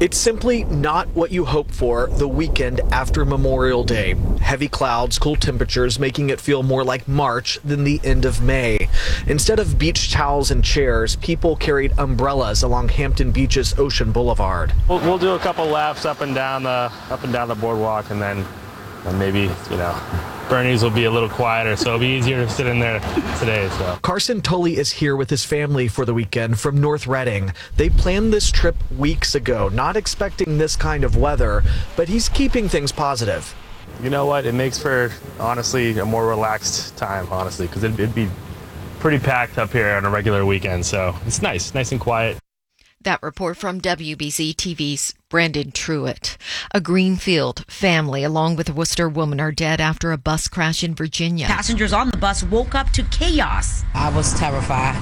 It's simply not what you hope for the weekend after Memorial Day. Heavy clouds, cool temperatures, making it feel more like March than the end of May. Instead of beach towels and chairs, people carried umbrellas along Hampton Beach's Ocean Boulevard. We'll do a couple laps up and down the boardwalk, and then maybe, Bernie's will be a little quieter, so it'll be easier to sit in there today. So Carson Tully is here with his family for the weekend from North Reading. They planned this trip weeks ago, not expecting this kind of weather, but he's keeping things positive. You know what? It makes for, honestly, a more relaxed time, honestly, because it'd be pretty packed up here on a regular weekend, so it's nice and quiet. That report from WBZ TV's Brandon Truitt. A Greenfield family, along with a Worcester woman, are dead after a bus crash in Virginia. Passengers on the bus woke up to chaos. I was terrified.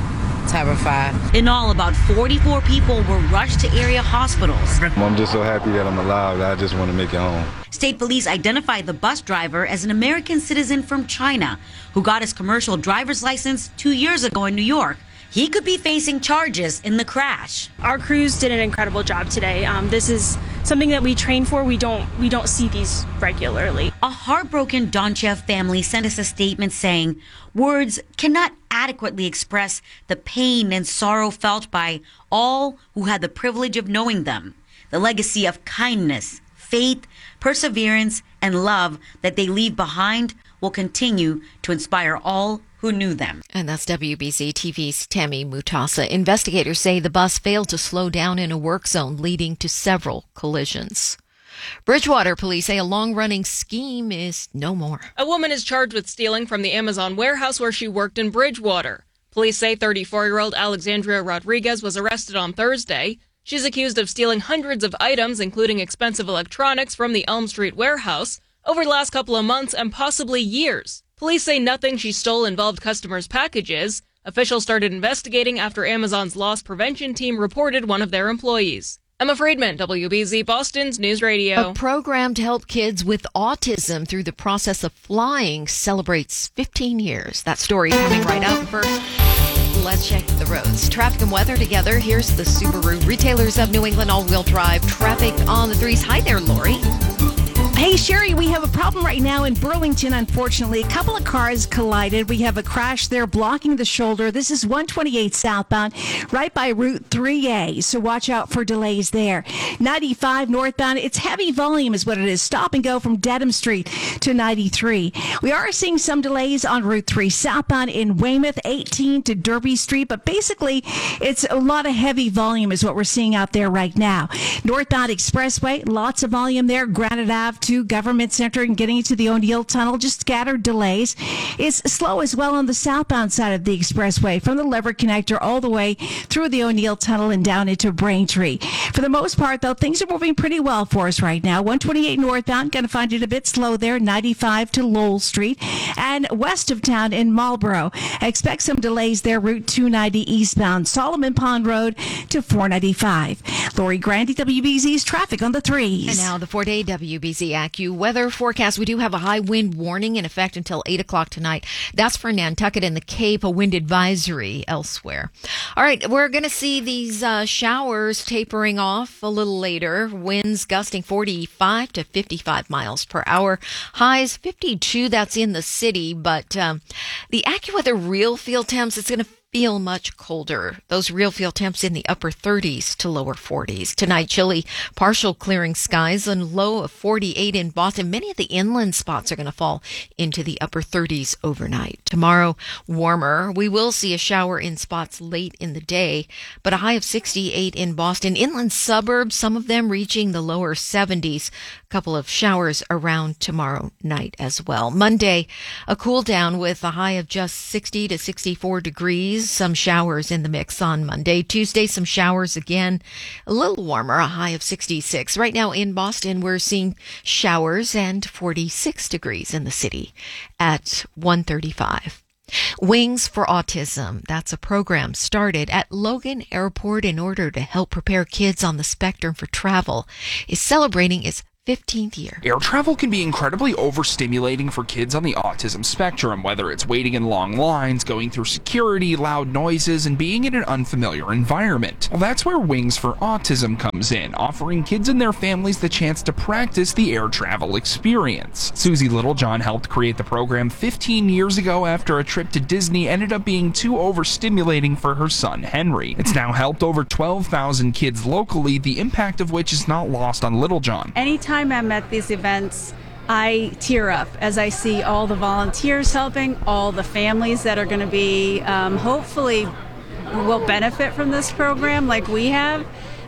In all, about 44 people were rushed to area hospitals. I'm just so happy that I'm alive. I just want to make it home. State police identified the bus driver as an American citizen from China who got his commercial driver's license 2 years ago in New York. He could be facing charges in the crash. Our crews did an incredible job today. This is something that we train for. We don't see these regularly. A heartbroken Donchev family sent us a statement saying, words cannot adequately express the pain and sorrow felt by all who had the privilege of knowing them. The legacy of kindness, faith, perseverance, and love that they leave behind will continue to inspire all who knew them. And that's WBZ TV's Tammy Mutasa. Investigators say the bus failed to slow down in a work zone, leading to several collisions. Bridgewater police say a long-running scheme is no more. A woman is charged with stealing from the Amazon warehouse where she worked in Bridgewater. Police say 34-year-old Alexandria Rodriguez was arrested on Thursday. She's accused of stealing hundreds of items, including expensive electronics, from the Elm Street warehouse over the last couple of months and possibly years. Police say nothing she stole involved customers' packages. Officials started investigating after Amazon's loss prevention team reported one of their employees. Emma Friedman, WBZ Boston's News Radio. A program to help kids with autism through the process of flying celebrates 15 years. That story coming right up. First, let's check the roads. Traffic and weather together. Here's the Subaru Retailers of New England all-wheel drive traffic on the threes. Hi there, Lori. Hey, Sherry, we have a problem right now in Burlington, unfortunately. A couple of cars collided. We have a crash there blocking the shoulder. This is 128 southbound, right by Route 3A, so watch out for delays there. 95 northbound, it's heavy volume is what it is. Stop and go from Dedham Street to 93. We are seeing some delays on Route 3 southbound in Weymouth, 18 to Derby Street, but basically it's a lot of heavy volume is what we're seeing out there right now. Northbound Expressway, lots of volume there. Granite Ave to Government Center and getting into the O'Neill Tunnel, just scattered delays. It's slow as well on the southbound side of the expressway from the Lever Connector all the way through the O'Neill Tunnel and down into Braintree. For the most part, though, things are moving pretty well for us right now. 128 northbound, going to find it a bit slow there. 95 to Lowell Street and west of town in Marlboro. Expect some delays there. Route 290 eastbound, Solomon Pond Road to 495. Lori Grandy, WBZ's traffic on the threes. And now the 4-day WBZ AccuWeather forecast. We do have a high wind warning in effect until 8 o'clock tonight. That's for Nantucket and the Cape, a wind advisory elsewhere. All right, we're going to see these showers tapering off a little later. Winds gusting 45 to 55 miles per hour. Highs 52, that's in the city. But the AccuWeather real field temps, it's going to feel much colder. Those real field temps in the upper 30s to lower 40s. Tonight, chilly, partial clearing skies and low of 48 in Boston. Many of the inland spots are going to fall into the upper 30s overnight. Tomorrow, warmer. We will see a shower in spots late in the day, but a high of 68 in Boston. Inland suburbs, some of them reaching the lower 70s. A couple of showers around tomorrow night as well. Monday, a cool down with a high of just 60 to 64 degrees. Some showers in the mix on Monday. Tuesday, some showers again. A little warmer, a high of 66. Right now in Boston, we're seeing showers and 46 degrees in the city at 1:35. Wings for Autism. That's a program started at Logan Airport in order to help prepare kids on the spectrum for travel. Is celebrating its 15th year. Air travel can be incredibly overstimulating for kids on the autism spectrum, whether it's waiting in long lines, going through security, loud noises, and being in an unfamiliar environment. Well, that's where Wings for Autism comes in, offering kids and their families the chance to practice the air travel experience. Susie Littlejohn helped create the program 15 years ago after a trip to Disney ended up being too overstimulating for her son, Henry. It's now helped over 12,000 kids locally, the impact of which is not lost on Littlejohn. Anytime I'm at these events, I tear up as I see all the volunteers helping, all the families that are going to be hopefully will benefit from this program like we have.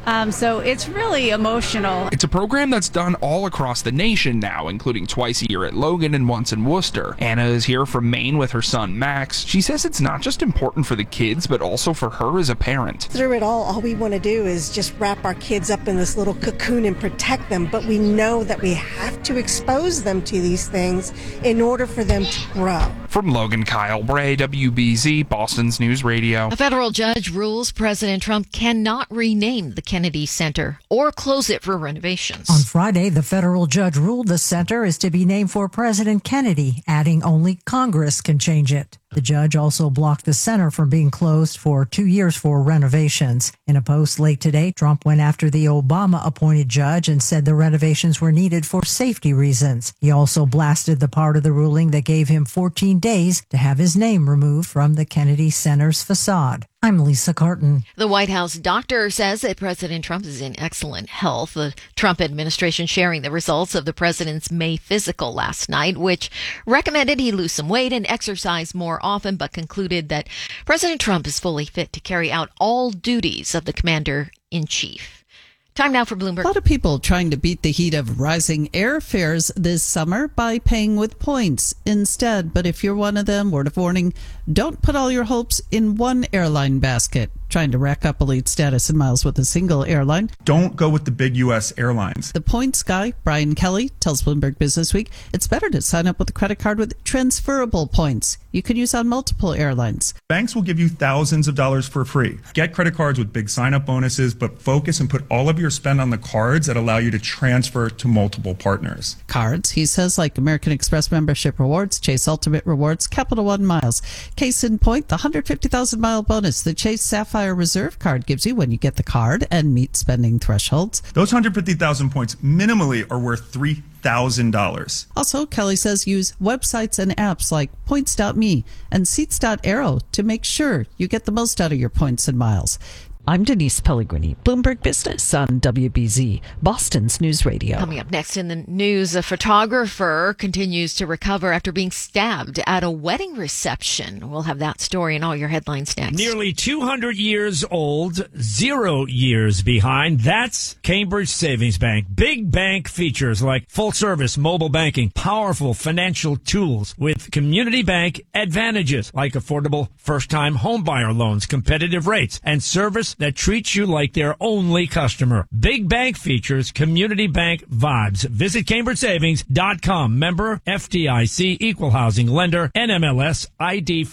So it's really emotional. It's a program that's done all across the nation now, including twice a year at Logan and once in Worcester. Anna is here from Maine with her son Max. She says it's not just important for the kids, but also for her as a parent. Through it all we want to do is just wrap our kids up in this little cocoon and protect them. But we know that we have to expose them to these things in order for them to grow. From Logan, Kyle Bray, WBZ, Boston's News Radio. A federal judge rules President Trump cannot rename the Kennedy Center or close it for renovations. On Friday, the federal judge ruled the center is to be named for President Kennedy, adding only Congress can change it. The judge also blocked the center from being closed for 2 years for renovations. In a post late today, Trump went after the Obama-appointed judge and said the renovations were needed for safety reasons. He also blasted the part of the ruling that gave him 14 days to have his name removed from the Kennedy Center's facade. I'm Lisa Carton. The White House doctor says that President Trump is in excellent health. The Trump administration sharing the results of the president's May physical last night, which recommended he lose some weight and exercise more often, but concluded that President Trump is fully fit to carry out all duties of the commander-in-chief. Time now for Bloomberg. A lot of people trying to beat the heat of rising airfares this summer by paying with points instead. But if you're one of them, word of warning, don't put all your hopes in one airline basket. Trying to rack up elite status and miles with a single airline. Don't go with the big U.S. airlines. The points guy, Brian Kelly, tells Bloomberg Business Week, it's better to sign up with a credit card with transferable points you can use on multiple airlines. Banks will give you thousands of dollars for free. Get credit cards with big sign-up bonuses, but focus and put all of your spend on the cards that allow you to transfer to multiple partners. Cards, he says, like American Express membership rewards, Chase Ultimate Rewards, Capital One Miles. Case in point, the 150,000-mile bonus the Chase Sapphire Reserve card gives you when you get the card and meet spending thresholds. Those 150,000 points minimally are worth $3,000. Also, Kelly says use websites and apps like Points.me and Seats.aero to make sure you get the most out of your points and miles. I'm Denise Pellegrini, Bloomberg Business on WBZ, Boston's News Radio. Coming up next in the news, a photographer continues to recover after being stabbed at a wedding reception. We'll have that story and all your headlines next. Nearly 200 years old, 0 years behind. That's Cambridge Savings Bank. Big bank features like full-service mobile banking, powerful financial tools with community bank advantages like affordable first-time homebuyer loans, competitive rates, and service that treats you like their only customer. Big bank features, community bank vibes. Visit CambridgeSavings.com. Member FDIC, equal housing lender, NMLS ID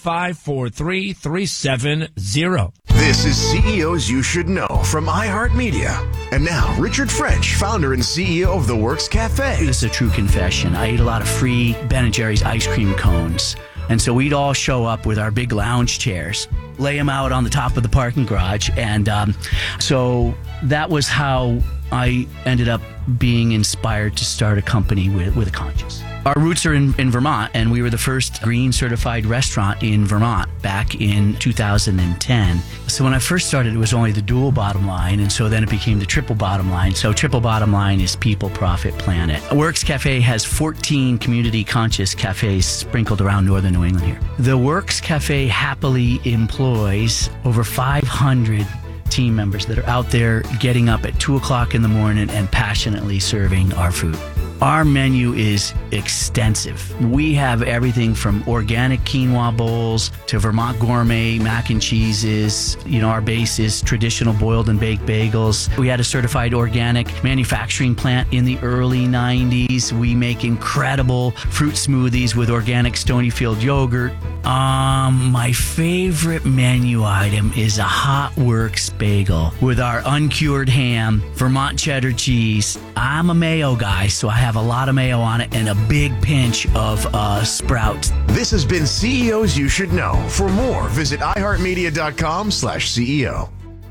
543370. This is CEOs You Should Know from iHeartMedia. And now, Richard French, founder and CEO of The Works Cafe. This is a true confession. I ate a lot of free Ben & Jerry's ice cream cones. And so we'd all show up with our big lounge chairs, lay them out on the top of the parking garage. And so that was how I ended up being inspired to start a company with a conscience. Our roots are in Vermont, and we were the first green certified restaurant in Vermont back in 2010. So when I first started, it was only the dual bottom line, and so then it became the triple bottom line. So triple bottom line is people, profit, planet. Works Cafe has 14 community conscious cafes sprinkled around northern New England here. The Works Cafe happily employs over 500 team members that are out there getting up at 2 o'clock in the morning and passionately serving our food. Our menu is extensive. We have everything from organic quinoa bowls to Vermont gourmet mac and cheeses. Our base is traditional boiled and baked bagels. We had a certified organic manufacturing plant in the early 90s. We make incredible fruit smoothies with organic Stonyfield yogurt. My favorite menu item is a Hot Works bagel with our uncured ham, Vermont cheddar cheese. I'm a mayo guy, so I have a lot of mayo on it and a big pinch of Sprouts. This has been CEOs You Should Know. For more, visit iHeartMedia.com/CEO.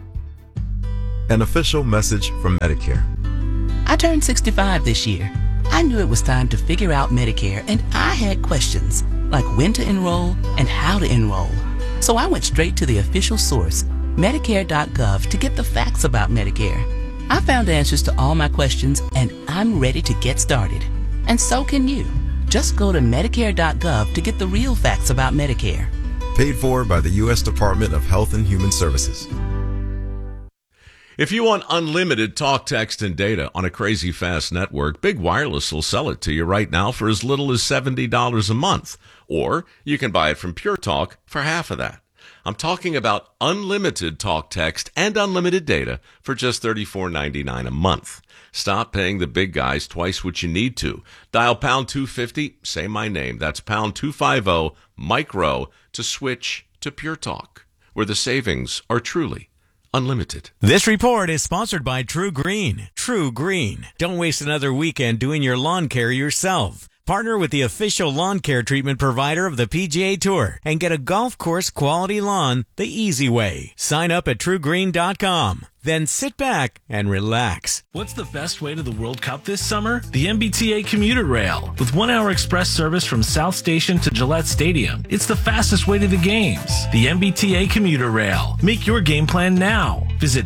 An official message from Medicare. I turned 65 this year. I knew it was time to figure out Medicare, and I had questions like when to enroll and how to enroll. So I went straight to the official source, Medicare.gov, to get the facts about Medicare. I found answers to all my questions, and I'm ready to get started. And so can you. Just go to Medicare.gov to get the real facts about Medicare. Paid for by the U.S. Department of Health and Human Services. If you want unlimited talk, text, and data on a crazy fast network, Big Wireless will sell it to you right now for as little as $70 a month. Or you can buy it from Pure Talk for half of that. I'm talking about unlimited talk, text, and unlimited data for just $34.99 a month. Stop paying the big guys twice what you need to. Dial pound 250, say my name. That's pound 250 micro to switch to Pure Talk, where the savings are truly unlimited. This report is sponsored by True Green. True Green. Don't waste another weekend doing your lawn care yourself. Partner with the official lawn care treatment provider of the PGA Tour and get a golf course quality lawn the easy way. Sign up at truegreen.com. Then sit back and relax. What's the best way to the World Cup this summer? The MBTA Commuter Rail. With 1-hour express service from South Station to Gillette Stadium, it's the fastest way to the games. The MBTA Commuter Rail. Make your game plan now. Visit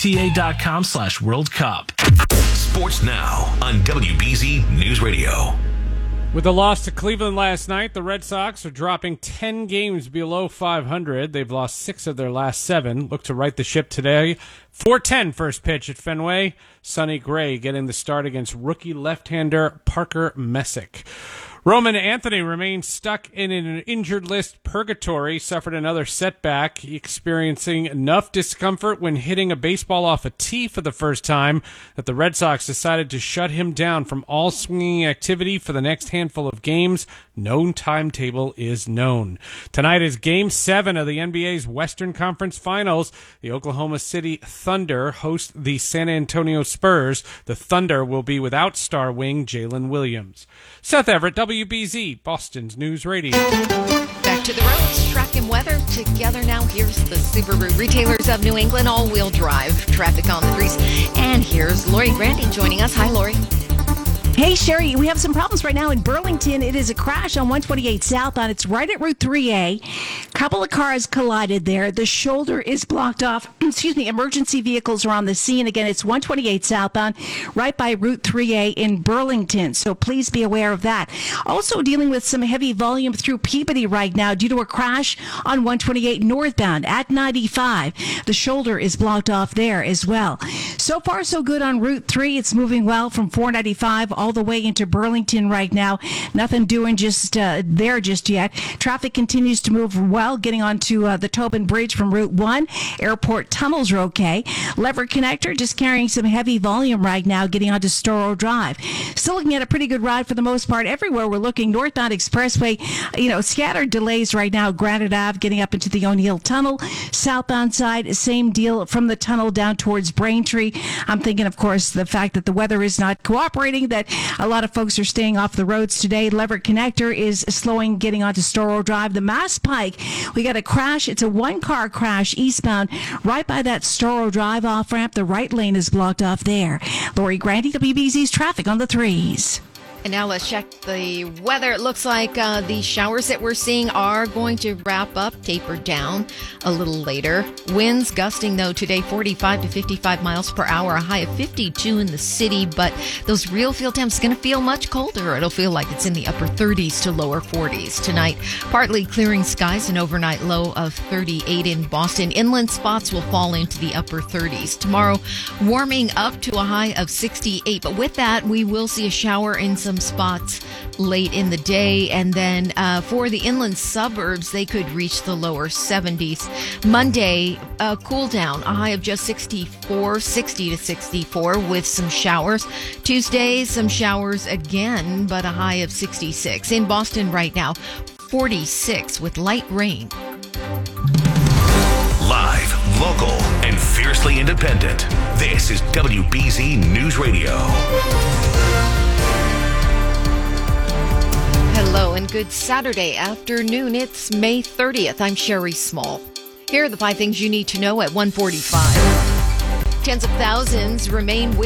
mbta.com/World Cup. Sports Now on WBZ News Radio. With the loss to Cleveland last night, the Red Sox are dropping 10 games below 500. They've lost 6 of their last 7. Look to right the ship today. 4:10 first pitch at Fenway. Sonny Gray getting the start against rookie left-hander Parker Messick. Roman Anthony remains stuck in an injured list purgatory, suffered another setback, experiencing enough discomfort when hitting a baseball off a tee for the first time that the Red Sox decided to shut him down from all swinging activity for the next handful of games. No timetable is known. Tonight is Game 7 of the NBA's Western Conference Finals. The Oklahoma City Thunder host the San Antonio Spurs. The Thunder will be without star wing Jalen Williams. Seth Everett, WBZ, Boston's News Radio. Back to the roads, track and weather together now. Here's the Subaru Retailers of New England all-wheel drive traffic on the threes. And here's Lori Grandy joining us. Hi, Lori. Hey, Sherry, we have some problems right now in Burlington. It is a crash on 128 southbound. It's right at Route 3A. Couple of cars collided there. The shoulder is blocked off. Emergency vehicles are on the scene. Again, it's 128 southbound, right by Route 3A in Burlington. So please be aware of that. Also dealing with some heavy volume through Peabody right now due to a crash on 128 northbound at 95. The shoulder is blocked off there as well. So far, so good on Route 3. It's moving well from 495 all the way into Burlington right now. Nothing doing there just yet. Traffic continues to move well, getting onto the Tobin Bridge from Route 1. Airport tunnels are okay. Lever Connector just carrying some heavy volume right now, getting onto Storrow Drive. Still looking at a pretty good ride for the most part. Everywhere we're looking, northbound expressway, scattered delays right now. Granite Ave getting up into the O'Neill Tunnel. Southbound side, same deal from the tunnel down towards Braintree. I'm thinking, of course, the fact that the weather is not cooperating, that a lot of folks are staying off the roads today. Lever Connector is slowing, getting onto Storrow Drive. The Mass Pike, we got a crash. It's a one-car crash eastbound right by that Storrow Drive off-ramp. The right lane is blocked off there. Lori Grandy, WBZ's traffic on the threes. And now let's check the weather. It looks like the showers that we're seeing are going to wrap up, taper down a little later. Winds gusting, though, today 45 to 55 miles per hour, a high of 52 in the city. But those real feel temps going to feel much colder. It'll feel like it's in the upper 30s to lower 40s. Tonight, partly clearing skies, an overnight low of 38 in Boston. Inland spots will fall into the upper 30s. Tomorrow, warming up to a high of 68. But with that, we will see a shower in some spots late in the day, and then for the inland suburbs, they could reach the lower 70s. Monday, cool down, a high of just 64, 60 to 64 with some showers. Tuesday, some showers again, but a high of 66. In Boston right now, 46 with light rain. Live, local, and fiercely independent. This is WBZ News Radio. Hello and good Saturday afternoon. It's May 30th. I'm Sherry Small. Here are the 5 things you need to know at 1:45. Tens of thousands remain